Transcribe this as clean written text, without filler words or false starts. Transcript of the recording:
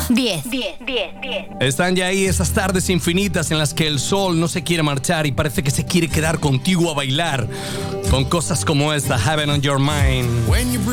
10. Están ya ahí esas tardes infinitas en las que el sol no se quiere marchar y parece que se quiere quedar contigo a bailar con cosas como esta, Heaven on Your Mind.